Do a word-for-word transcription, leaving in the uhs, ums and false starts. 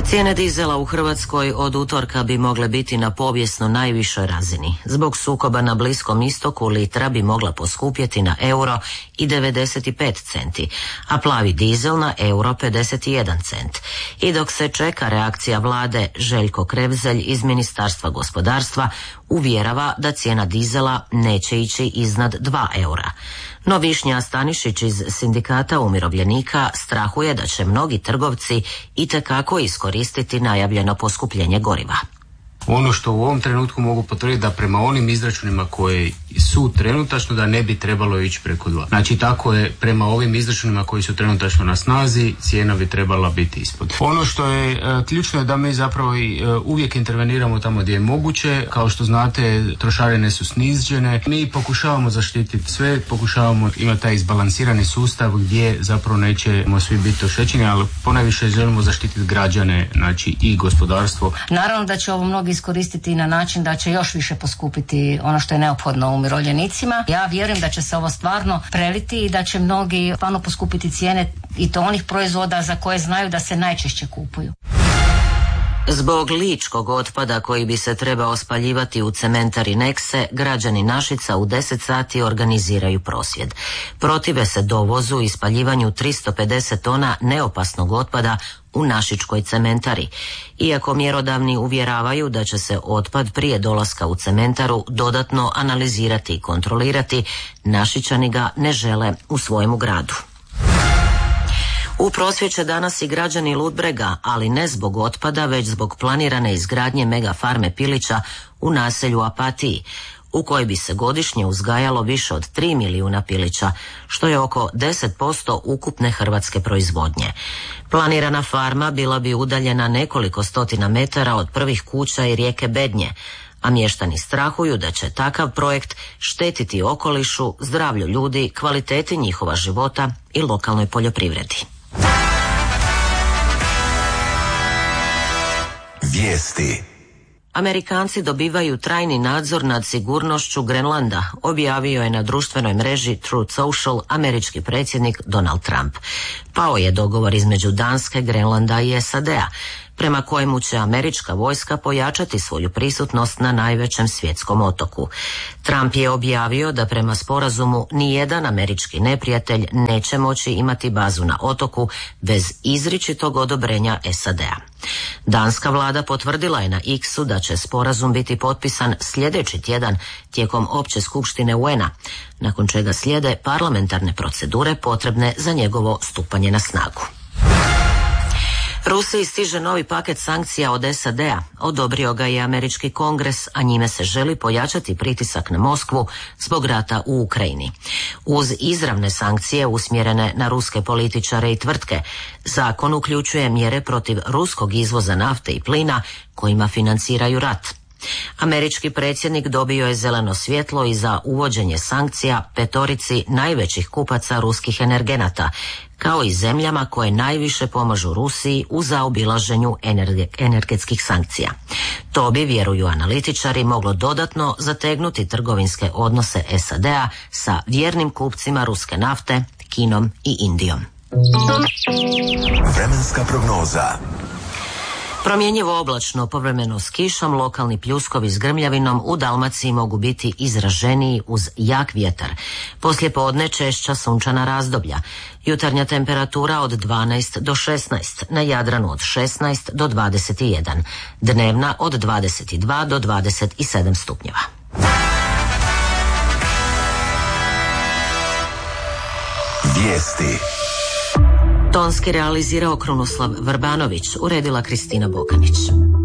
Cijene dizela u Hrvatskoj od utorka bi mogle biti na povijesno najvišoj razini. Zbog sukoba na Bliskom istoku litra bi mogla poskupjeti na euro i devedeset pet centi, a plavi dizel na euro pedeset jedan cent. I dok se čeka reakcija vlade, Željko Krevzelj iz Ministarstva gospodarstva uvjerava da cijena dizela neće ići iznad dva eura. No Višnja Stanišić iz Sindikata umirovljenika strahuje da će mnogi trgovci itekako iskoristiti najavljeno poskupljenje goriva. Ono što u ovom trenutku mogu potvrditi da prema onim izračunima koji su trenutačno da ne bi trebalo ići preko dva. Znači tako je prema ovim izračunima koji su trenutačno na snazi, cijena bi trebala biti ispod. Ono što je e, ključno je da mi zapravo i, e, uvijek interveniramo tamo gdje je moguće. Kao što znate, trošarine su snižene. Mi pokušavamo zaštititi sve, pokušavamo imati taj izbalansirani sustav gdje zapravo nećemo svi biti oštećeni, ali ponajviše želimo zaštititi građane, znači i gospodarstvo. Naravno da će ovo mnogi iskoristiti na način da će još više poskupiti ono što je neophodno umirovljenicima. Ja vjerujem da će se ovo stvarno preliti i da će mnogi stvarno poskupiti cijene i to onih proizvoda za koje znaju da se najčešće kupuju. Zbog ličkog otpada koji bi se trebao spaljivati u cementari Nexe, građani Našica u deset sati organiziraju prosvjed. Protive se dovozu i spaljivanju tristo pedeset tona neopasnog otpada u našičkoj cementari. Iako mjerodavni uvjeravaju da će se otpad prije dolaska u cementaru dodatno analizirati i kontrolirati, Našičani ga ne žele u svojemu gradu. U prosvjed će danas i građani Ludbrega, ali ne zbog otpada, već zbog planirane izgradnje mega farme pilića u naselju Apatiji, u kojoj bi se godišnje uzgajalo više od tri milijuna pilića, što je oko deset posto ukupne hrvatske proizvodnje. Planirana farma bila bi udaljena nekoliko stotina metara od prvih kuća i rijeke Bednje, a mještani strahuju da će takav projekt štetiti okolišu, zdravlju ljudi, kvaliteti njihova života i lokalnoj poljoprivredi. Vijesti. Amerikanci dobivaju trajni nadzor nad sigurnošću Grenlanda, objavio je na društvenoj mreži Truth Social američki predsjednik Donald Trump. Pao je dogovor između Danske, Grenlanda i S A D-a, prema kojemu će američka vojska pojačati svoju prisutnost na najvećem svjetskom otoku. Trump je objavio da prema sporazumu nijedan američki neprijatelj neće moći imati bazu na otoku bez izričitog odobrenja S A D-a. Danska vlada potvrdila je na X-u da će sporazum biti potpisan sljedeći tjedan tijekom opće skupštine U N-a, nakon čega slijede parlamentarne procedure potrebne za njegovo stupanje na snagu. Rusiji stiže novi paket sankcija od S A D-a, odobrio ga je američki kongres, a njime se želi pojačati pritisak na Moskvu zbog rata u Ukrajini. Uz izravne sankcije usmjerene na ruske političare i tvrtke, zakon uključuje mjere protiv ruskog izvoza nafte i plina kojima financiraju rat. Američki predsjednik dobio je zeleno svjetlo i za uvođenje sankcija petorici najvećih kupaca ruskih energenata, kao i zemljama koje najviše pomažu Rusiji u zaobilaženju energetskih sankcija. To bi, vjeruju analitičari, moglo dodatno zategnuti trgovinske odnose S A D-a sa vjernim kupcima ruske nafte, Kinom i Indijom. Vremenska prognoza. Promjenjivo oblačno, povremeno s kišom, lokalni pljuskovi s grmljavinom u Dalmaciji mogu biti izraženiji uz jak vjetar. Poslijepodne češća sunčana razdoblja. Jutarnja temperatura od dvanaest do šesnaest, na Jadranu od šesnaest do dvadeset jedan, dnevna od dvadeset dva do dvadeset sedam stupnjeva. Vijesti. Tonski realizirao Krunoslav Vrbanović, uredila Kristina Bokanić.